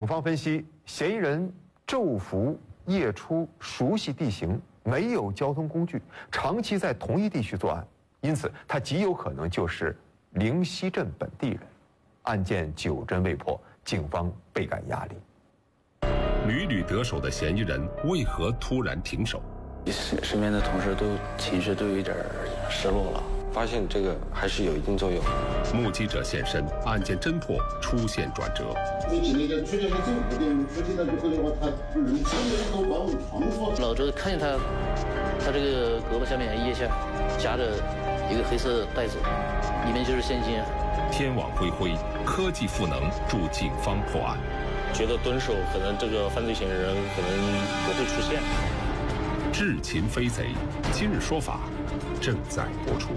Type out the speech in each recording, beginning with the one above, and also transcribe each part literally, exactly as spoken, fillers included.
方分析，嫌疑人昼伏夜出，熟悉地形，没有交通工具，长期在同一地区作案，因此他极有可能就是灵溪镇本地人。案件久侦未破，警方倍感压力。 屡屡得手的嫌疑人为何突然停手？ 身身边的同事都情绪都有一点失落了。 发现这个还是有一定作用。 目击者现身，案件侦破出现转折。 老周看见他，他这个胳膊下面腋下夹着一个黑色袋子，里面就是现金。 天网恢恢，科技赋能助警方破案。 觉得蹲守可能这个犯罪嫌疑人可能不会出现。 智擒飞贼，今日说法正在播出。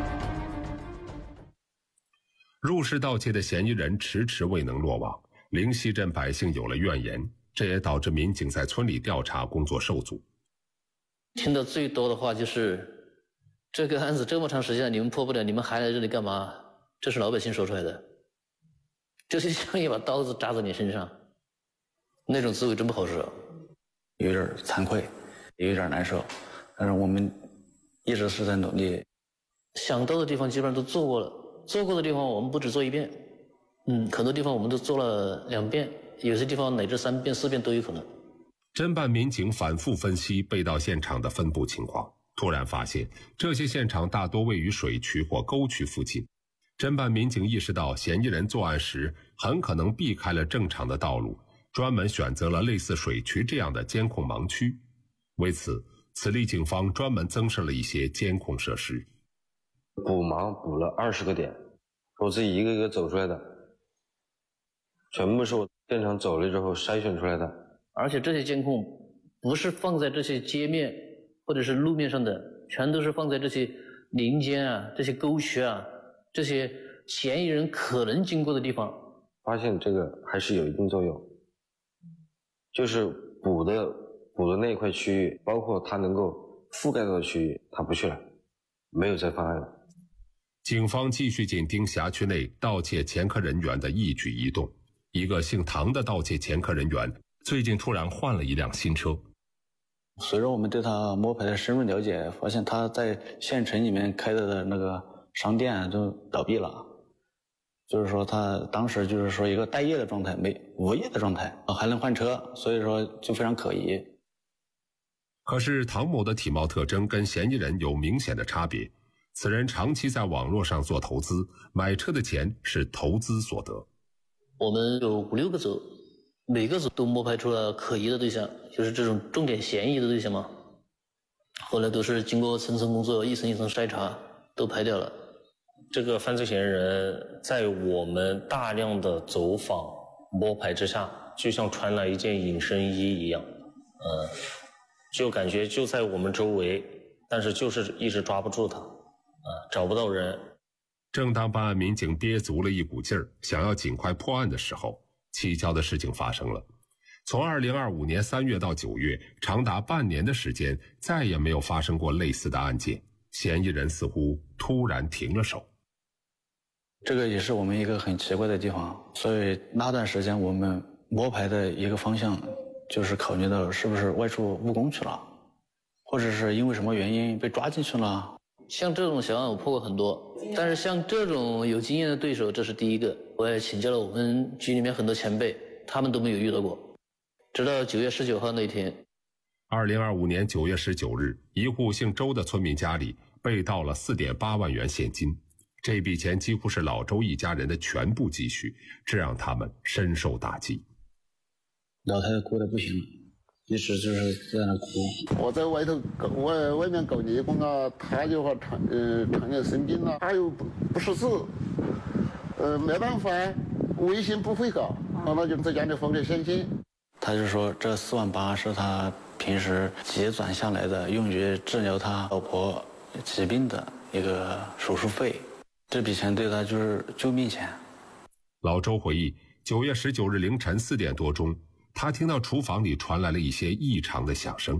入室盗窃的嫌疑人迟迟未能落网，灵溪镇百姓有了怨言，这也导致民警在村里调查工作受阻。 听到最多的话就是这个案子这么长时间你们破不了，你们还来这里干嘛？这是老百姓说出来的，就是像一把刀子扎在你身上，那种滋味真不好受，有点惭愧，也有点难受，但是我们一直是在努力，想到的地方基本上都做过了，做过的地方我们不止做一遍，嗯，很多地方我们都做了两遍，有些地方乃至三遍四遍都有可能。 侦办民警反复分析被盗现场的分布情况，突然发现这些现场大多位于水渠或沟渠附近。侦办民警意识到嫌疑人作案时很可能避开了正常的道路，专门选择了类似水渠这样的监控盲区。为此，此地警方专门增设了一些监控设施。 补盲补了二十个点，我自己一个一个走出来的，全部是我现场走了之后筛选出来的。 而且这些监控不是放在这些街面或者是路面上的，全都是放在这些林间啊、这些沟渠啊、这些嫌疑人可能经过的地方。 发现这个还是有一定作用，就是补的补的那一块区域，包括它能够覆盖到的区域，它不去了，没有再犯案了。 警方继续紧盯辖区内盗窃前科人员的一举一动。一个姓唐的盗窃前科人员最近突然换了一辆新车。 随着我们对他摸排的深入了解，发现他在县城里面开的那个商店都倒闭了，就是说他当时就是说一个待业的状态，没无业的状态，还能换车，所以说就非常可疑。 可是唐某的体貌特征跟嫌疑人有明显的差别，此人长期在网络上做投资，买车的钱是投资所得。 我们有五六个组，每个组都摸排出了可疑的对象，就是这种重点嫌疑的对象嘛。后来都是经过层层工作，一层一层筛查，都排掉了。 这个犯罪嫌疑人在我们大量的走访摸排之下，就像穿了一件隐身衣一样，呃，就感觉就在我们周围，但是就是一直抓不住他，呃，找不到人。 正当办案民警憋足了一股劲儿，想要尽快破案的时候，蹊跷的事情发生了。从二零二五年三月到九月，长达半年的时间，再也没有发生过类似的案件。嫌疑人似乎突然停了手。 这个也是我们一个很奇怪的地方，所以那段时间我们摸排的一个方向就是考虑到是不是外出务工去了，或者是因为什么原因被抓进去了。像这种小案我破过很多，但是像这种有经验的对手，这是第一个。我也请教了我们局里面很多前辈，他们都没有遇到过。直到九月十九号那天， 二零二五年九月十九日，一户姓周的村民家里被盗了 四点八万元现金，这笔钱几乎是老周一家人的全部积蓄，这让他们深受打击。 老太太哭得不行了，一直就是在那哭。 我在外头搞外外面搞猎工啊，他就话常呃常年生病了，他又不不识字，呃没办法，微信不会搞，那就在家里放点现金。 他就说这四万八是他平时结转下来的，用于治疗他老婆疾病的一个手术费，这笔钱对他就是救命钱。 老周回忆，九月十九日凌晨四点多钟，他听到厨房里传来了一些异常的响声。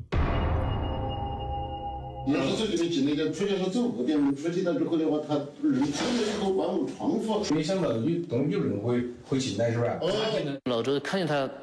要是这里面进那个出去是走五点钟出去了之后的话，他人出来以后关我窗户， 没想到有懂有人会会进来是吧？ 哦， 老周看见他